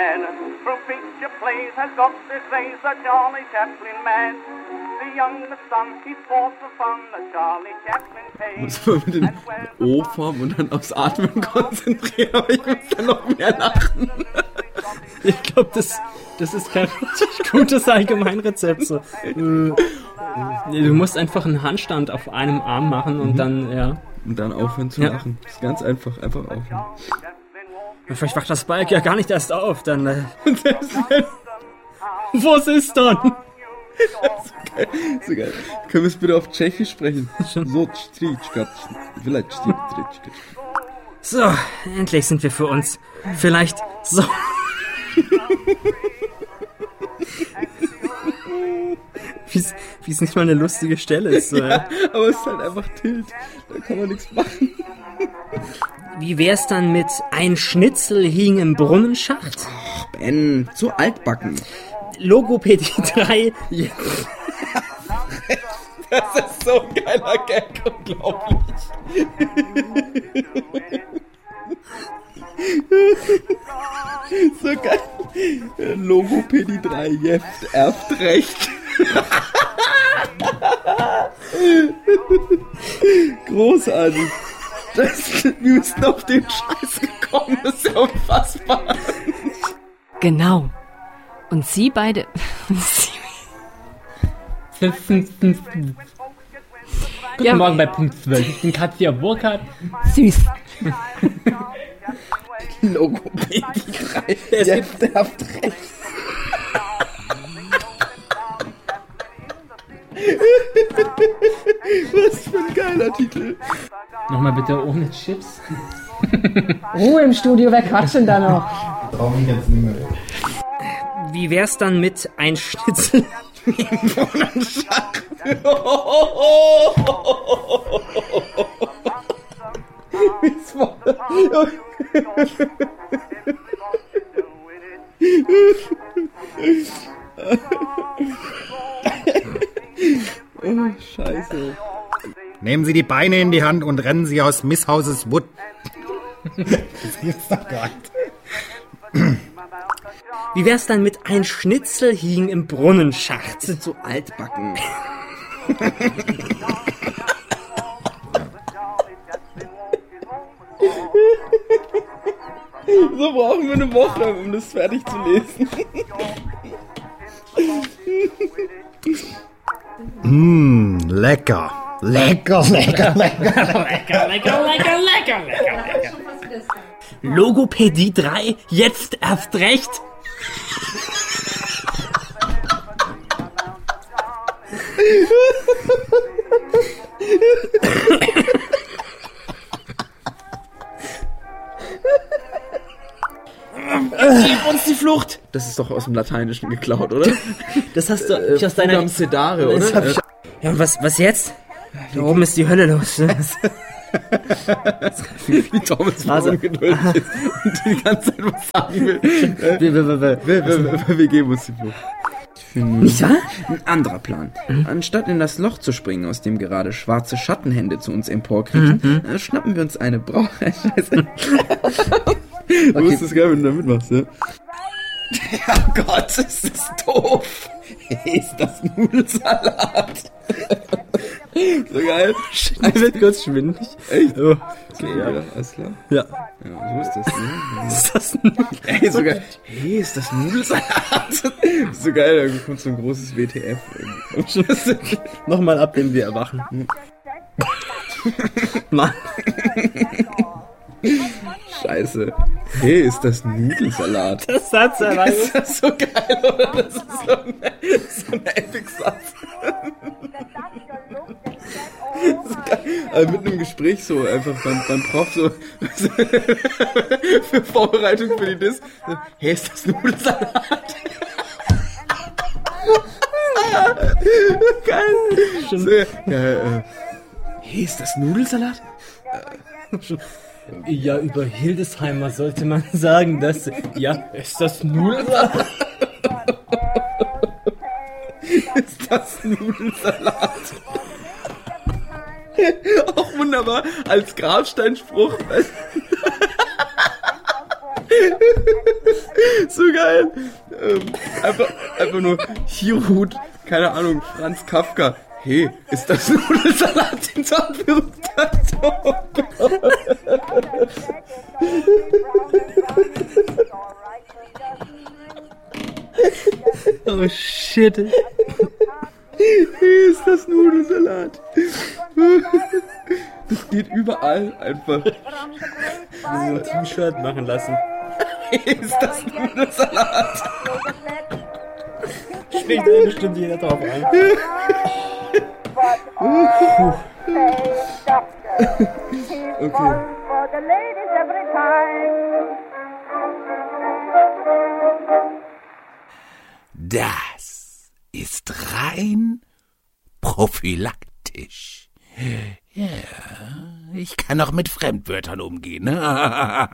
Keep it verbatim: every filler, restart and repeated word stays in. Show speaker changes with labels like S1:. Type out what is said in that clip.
S1: From picture plays has got this days a Charlie Chaplin man. The youngest son, he's fought for fun, the Charlie Chaplin pays.
S2: Muss man mit dem O-Form und dann aufs Atmen konzentrieren, aber ich muss dann noch mehr lachen.
S3: Ich glaube, das, das ist kein richtig gutes Allgemeinrezept. So. Du musst einfach einen Handstand auf einem Arm machen und mhm. dann, ja.
S2: Und dann aufhören zu ja. lachen. Das ist ganz einfach, einfach aufhören.
S3: Vielleicht wacht das Balk ja gar nicht erst auf, dann... Äh Was ist dann?
S2: So geil, so geil. Können wir es bitte auf Tschechisch sprechen?
S3: So, endlich sind wir für uns. Vielleicht so... Wie es nicht mal eine lustige Stelle ist. So, ja,
S2: ja. Aber es ist halt einfach Tilt. Da kann man nichts machen.
S3: Wie wär's dann mit ein Schnitzel hing im Brunnenschacht?
S2: Ach, Ben, zu altbacken.
S3: Logopädie drei. Ja.
S2: Das ist so ein geiler Gag, unglaublich. So geil. Logopädie drei, Jeft, erft recht. Großartig. Das, wir müssen auf den Scheiß gekommen, das ist ja unfassbar.
S4: Genau. Und Sie beide...
S3: Guten ja. Morgen bei Punkt zwölf. Ich bin Katja Burkhardt.
S4: Süß.
S2: Logopädie drei. Jetzt habt recht. Was für ein geiler Titel.
S3: Nochmal bitte ohne Chips.
S4: Ruhe im Studio, wer quatscht denn da noch?
S2: Brauche ich jetzt nicht mehr.
S3: Wie wär's dann mit ein Schnitzel im Brunnenschacht?
S2: Oh, Scheiße.
S5: Nehmen Sie die Beine in die Hand und rennen Sie aus Miss Houses Wood. Das gibt's doch gar nicht.
S3: Wie wär's dann mit ein Schnitzel hing im Brunnenschacht?
S2: Sind so altbacken. So brauchen wir eine Woche, um das fertig zu lesen.
S5: Mmh, lecker. Lecker, lecker, lecker,
S3: lecker, lecker, lecker, lecker, lecker, lecker. Logopädie drei, jetzt erst recht.
S2: Gib uns die Flucht! Das ist doch aus dem Lateinischen geklaut, oder?
S3: Das hast du äh, aus deiner...
S2: Sedare, oder?
S3: Hab ich... Ja, und was, was jetzt? Da oben ist die Hölle los. Ne?
S2: Wie Thomas also, ungeduldig ist und die ganze Zeit was sagen will. Wir, wir, wir, wir, wir, wir, wir geben uns die Flucht.
S3: Nicht wahr?
S2: Ein anderer Plan. Mhm. Anstatt in das Loch zu springen, aus dem gerade schwarze Schattenhände zu uns emporkriechen, mhm. schnappen wir uns eine Brauerei. Scheiße. Okay. Du musst das geil, wenn du da mitmachst, ja? Ja, Gott, ist das doof. Ist das Nudelsalat? So geil.
S3: Mir wird kurz schwindelig.
S2: Echt?
S3: Oh.
S2: Okay, ja. ja, alles klar.
S3: Ja.
S2: Ja, so ist das, ne?
S3: Ist das Nudelsalat?
S2: Ey, so geil. Hey, ist das Nudelsalat? So geil, da kommt so ein großes W T F.
S3: Nochmal ab, wenn wir erwachen. Mann.
S2: Scheiße. Hey, ist das Nudelsalat?
S3: Das Satz allein.
S2: Ist das so geil, oder? Das ist so ein, so ein Epic-Satz. So also mit einem Gespräch so, einfach beim, beim Prof so für Vorbereitung für die Dis. So, hey, ist das Nudelsalat? Geil. So, ja, äh, hey, ist das Nudelsalat?
S3: Äh, Ja, über Hildesheimer sollte man sagen, dass... Ja, ist das Nudelsalat?
S2: Ist das Nudelsalat? Auch wunderbar, als Grabsteinspruch. So geil. Ähm, einfach, einfach nur Hirut, keine Ahnung, Franz Kafka. Hey, ist das Nudelsalat in so Anführungszeichen?
S3: Oh shit.
S2: Hey, ist das Nudelsalat? Das geht überall einfach.
S3: So ein T-Shirt machen lassen.
S2: Hey, ist das Nudelsalat?
S3: Springt da bestimmt jeder drauf ein.
S2: Okay.
S5: Das ist rein prophylaktisch. Ja, ich kann auch mit Fremdwörtern umgehen.